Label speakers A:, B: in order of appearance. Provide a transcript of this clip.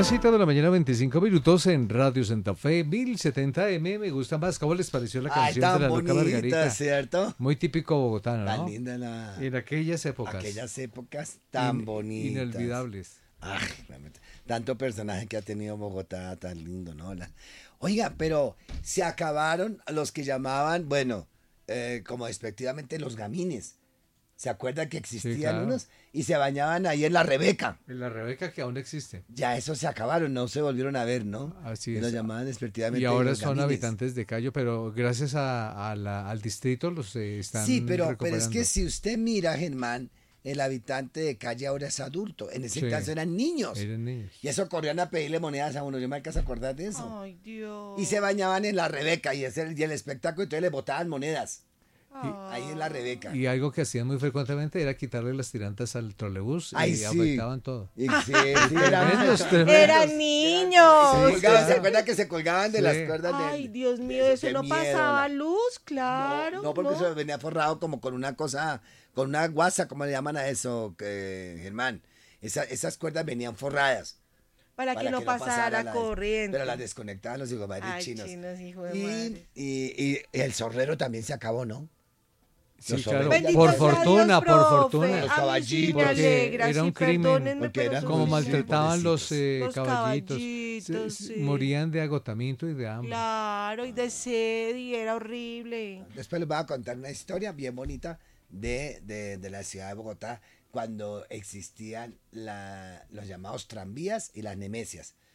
A: 9:00 de la mañana, 25 minutos en Radio Santa Fe, 1070M. Me gusta más. ¿Cómo les pareció la
B: Ay,
A: canción
B: tan
A: de la Loca
B: bonita,
A: Margarita?
B: ¿cierto?
A: Muy típico bogotano,
B: Tan
A: ¿no?
B: linda la...
A: En aquellas épocas.
B: Aquellas épocas tan bonitas.
A: Inolvidables.
B: Ay, realmente, tanto personaje que ha tenido Bogotá, tan lindo, ¿no? Oiga, pero se acabaron los que llamaban, bueno, como despectivamente los gamines. ¿Se acuerda que existían
A: claro.
B: unos? Y se bañaban ahí en la Rebeca.
A: En la Rebeca, que aún existe.
B: Ya esos se acabaron, no se volvieron a ver, ¿no?
A: Así
B: Y
A: es.
B: los llamaban despectivamente
A: Y ahora
B: los
A: son
B: gamines.
A: habitantes de Cayo, pero gracias al distrito los están
B: Sí, pero es
A: recuperando.
B: que si usted mira, Germán, el habitante de calle ahora es adulto. En ese
A: Sí.
B: caso eran niños.
A: Eran niños.
B: Y eso corrían a pedirle monedas a uno. Yo me alcanzo a acordar de eso.
C: Ay, Dios.
B: Y se bañaban en la Rebeca y el espectáculo, entonces le botaban monedas. Ahí en la Rebeca.
A: Y algo que hacían muy frecuentemente era quitarle las tirantas al trolebús
B: Ay,
A: y
B: sí.
A: afectaban todo.
B: Y sí, eran
A: Tremendos, tremendos.
C: Eran niños.
B: Se colgaban, ¿se acuerdan que se colgaban de
A: Sí.
B: las cuerdas
C: Ay,
B: de...
C: Dios mío,
B: de-
C: eso
B: qué
C: no
B: miedo,
C: pasaba
B: la-
C: luz, claro.
B: No, porque eso venía forrado como con una cosa, con una guasa, ¿cómo le llaman a eso, Germán? Esas cuerdas venían forradas.
C: para que no pasara
B: la-
C: corriente.
B: Pero las desconectaban los hijos
C: Ay,
B: chinos.
C: chinos, hijo de madre.
B: Y el zorrero también se acabó, ¿no?
A: Sí,
B: Los
A: claro.
B: zorreros.
C: Bendito
A: Por
C: sea
A: fortuna,
C: Dios,
A: por
C: profe.
A: fortuna.
B: Los
C: A mí sí
B: caballitos.
C: me
A: Porque
C: alegra,
A: era
C: sí,
A: un crimen,
C: perdónenme,
B: porque
C: pero
B: eran
C: son
A: Como
B: Sí,
A: maltrataban los
C: Los
A: caballitos.
C: caballitos, sí.
A: Morían de agotamiento y de hambre.
C: Claro, y de sed, y era horrible.
B: Después les voy a contar una historia bien bonita de la ciudad de Bogotá cuando existían los llamados tranvías y las nemesias.